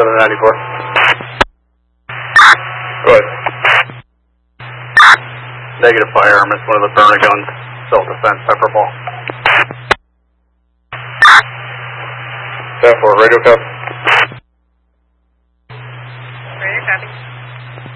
794. Go ahead. Negative firearm. It's one of the burner guns. Self-defense, pepper ball. 10-4, radio copy. Radio copy.